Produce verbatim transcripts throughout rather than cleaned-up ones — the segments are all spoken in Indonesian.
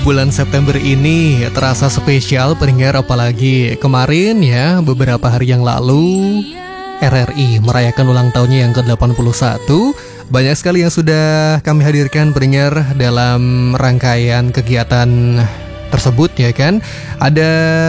Bulan September ini terasa spesial pendengar, apalagi kemarin ya, beberapa hari yang lalu R R I merayakan ulang tahunnya yang ke delapan puluh satu. Banyak sekali yang sudah kami hadirkan pendengar dalam rangkaian kegiatan tersebut ya kan. Ada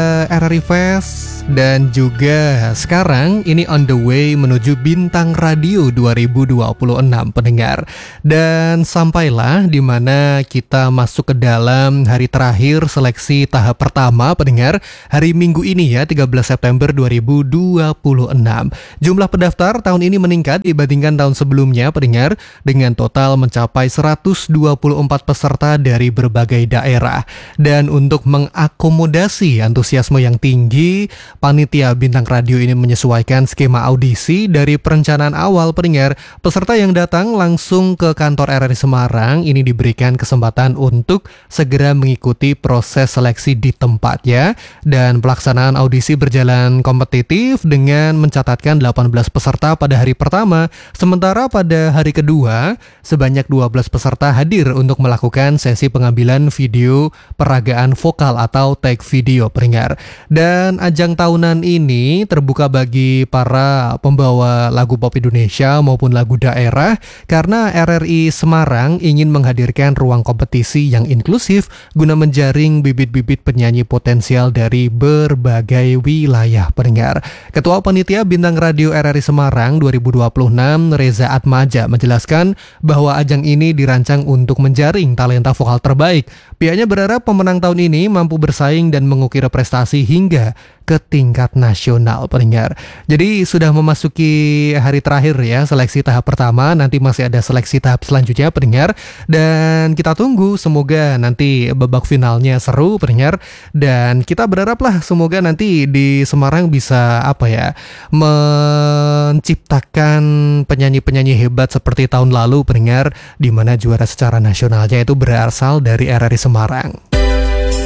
R R I Fest dan juga sekarang ini on the way menuju Bintang Radio dua ribu dua puluh enam pendengar. Dan sampailah di mana kita masuk ke dalam hari terakhir seleksi tahap pertama pendengar, hari Minggu ini ya, tiga belas September dua ribu dua puluh enam. Jumlah pendaftar tahun ini meningkat dibandingkan tahun sebelumnya pendengar, dengan total mencapai seratus dua puluh empat peserta dari berbagai daerah. Dan untuk mengakomodasi antusiasme yang tinggi, panitia Bintang Radio ini menyesuaikan skema audisi dari perencanaan awal pendengar. Peserta yang datang langsung ke kantor R R I Semarang ini diberikan kesempatan untuk segera mengikuti proses seleksi di tempat ya. Dan pelaksanaan audisi berjalan kompetitif dengan mencatatkan delapan belas peserta pada hari pertama. Sementara pada hari kedua, sebanyak dua belas peserta hadir untuk melakukan sesi pengambilan video peragaan vokal atau take video pendengar. Dan ajang tahunan ini terbuka bagi para pembawa lagu pop Indonesia maupun lagu daerah, karena R R I Semarang ingin menghadirkan ruang kompetisi yang inklusif guna menjaring bibit-bibit penyanyi potensial dari berbagai wilayah pendengar. Ketua Panitia Bintang Radio R R I Semarang dua ribu dua puluh enam, Reza Atmaja, menjelaskan bahwa ajang ini dirancang untuk menjaring talenta vokal terbaik. Pihaknya berharap pemenang tahun ini mampu bersaing dan mengukir prestasi hingga ke tingkat nasional pendengar. Jadi sudah memasuki hari terakhir ya seleksi tahap pertama, nanti masih ada seleksi tahap selanjutnya pendengar, dan kita tunggu semoga nanti babak finalnya seru pendengar. Dan kita berharaplah semoga nanti di Semarang bisa apa ya, menciptakan penyanyi-penyanyi hebat seperti tahun lalu pendengar, di mana juara secara nasionalnya itu berasal dari R R I Semarang.